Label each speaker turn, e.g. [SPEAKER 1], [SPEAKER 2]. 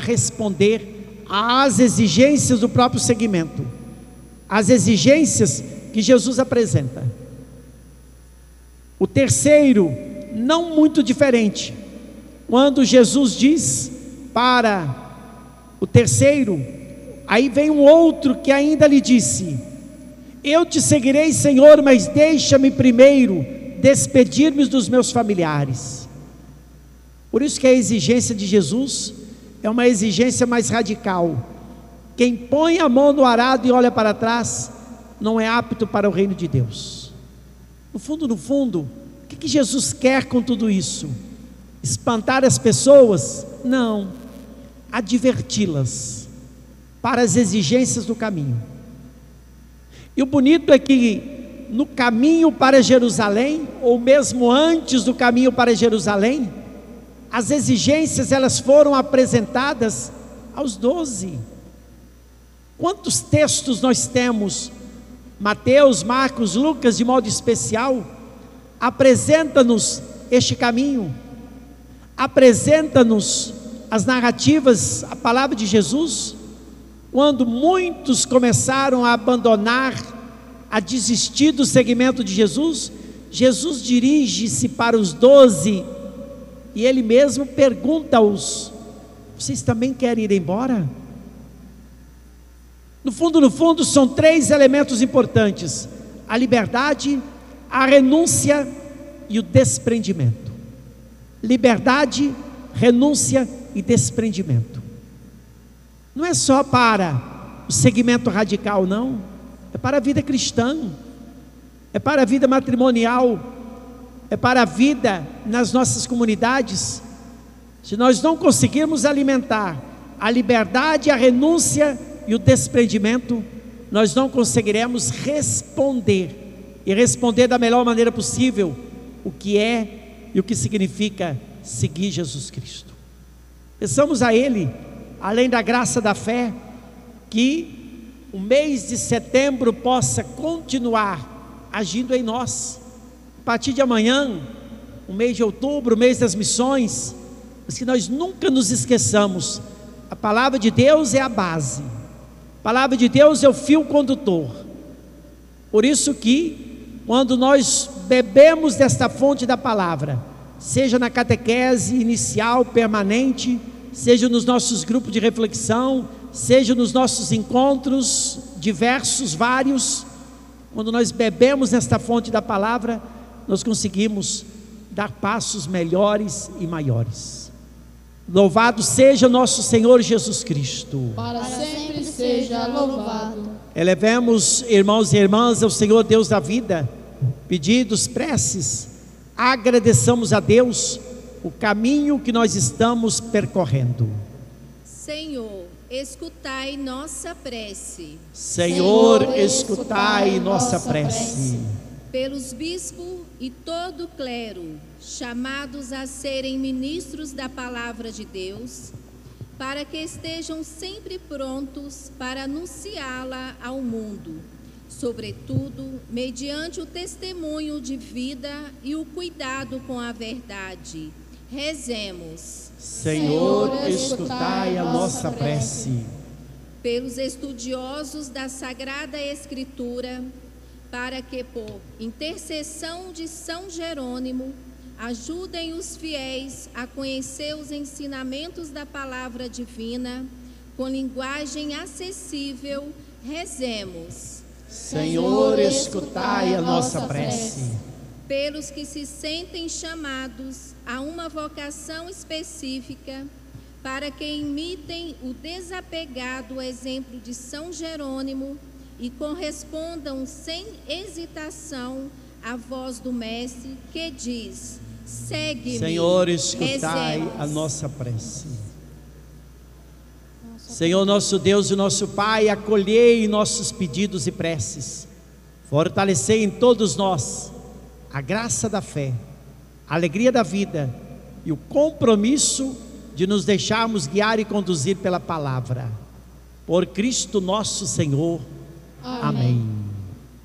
[SPEAKER 1] responder às exigências do próprio segmento, às exigências que Jesus apresenta. O terceiro, não muito diferente, quando Jesus diz para o terceiro, aí vem um outro que ainda lhe disse: eu te seguirei, Senhor, mas deixa-me primeiro despedir-me dos meus familiares. Por isso que a exigência de Jesus é uma exigência mais radical. Quem põe a mão no arado e olha para trás, não é apto para o reino de Deus. No fundo, o que Jesus quer com tudo isso? Espantar as pessoas? Não, adverti-las para as exigências do caminho. E o bonito é que no caminho para Jerusalém, ou mesmo antes do caminho para Jerusalém, as exigências elas foram apresentadas aos 12. Quantos textos nós temos? Mateus, Marcos, Lucas, de modo especial, apresenta-nos este caminho, apresenta-nos as narrativas, a palavra de Jesus. Quando muitos começaram a abandonar, a desistir do seguimento de Jesus, Jesus dirige-se para os 12 e Ele mesmo pergunta-os: vocês também querem ir embora? No fundo, são 3 elementos importantes: a liberdade, a renúncia e o desprendimento. Liberdade, renúncia e desprendimento. Não é só para o segmento radical, não. É para a vida cristã, é para a vida matrimonial, é para a vida nas nossas comunidades. Se nós não conseguirmos alimentar a liberdade, a renúncia e o desprendimento, nós não conseguiremos responder, e responder da melhor maneira possível o que é e o que significa seguir Jesus Cristo. Peçamos a Ele, além da graça da fé, que o mês de setembro possa continuar agindo em nós. A partir de amanhã, o mês de outubro, o mês das missões, mas que nós nunca nos esqueçamos: a palavra de Deus é a base, a palavra de Deus é o fio condutor. Por isso que, quando nós bebemos desta fonte da palavra, seja na catequese inicial, permanente, seja nos nossos grupos de reflexão, seja nos nossos encontros diversos, vários, quando nós bebemos nesta fonte da palavra, nós conseguimos dar passos melhores e maiores. Louvado seja nosso Senhor Jesus Cristo.
[SPEAKER 2] Para sempre seja louvado.
[SPEAKER 1] Elevemos, irmãos e irmãs, ao Senhor Deus da vida, pedidos, preces, agradeçamos a Deus o caminho que nós estamos percorrendo.
[SPEAKER 3] Senhor, escutai nossa prece.
[SPEAKER 1] Senhor, escutai nossa prece.
[SPEAKER 3] Pelos bispos e todo o clero, chamados a serem ministros da palavra de Deus, para que estejam sempre prontos para anunciá-la ao mundo, sobretudo mediante o testemunho de vida e o cuidado com a verdade. Rezemos.
[SPEAKER 1] Senhor, escutai a nossa prece.
[SPEAKER 3] Pelos estudiosos da Sagrada Escritura, para que, por intercessão de São Jerônimo, ajudem os fiéis a conhecer os ensinamentos da palavra divina com linguagem acessível. Rezemos.
[SPEAKER 1] Senhor, escutai a nossa prece.
[SPEAKER 3] Pelos que se sentem chamados a uma vocação específica, para que imitem o desapegado exemplo de São Jerônimo e correspondam sem hesitação à voz do Mestre que diz: segue-me.
[SPEAKER 1] Senhor, escutai
[SPEAKER 3] Rezemos.
[SPEAKER 1] a nossa prece. Senhor nosso Deus e nosso Pai, acolhei nossos pedidos e preces, fortalecei em todos nós a graça da fé, a alegria da vida e o compromisso de nos deixarmos guiar e conduzir pela palavra. Por Cristo nosso Senhor. Amém.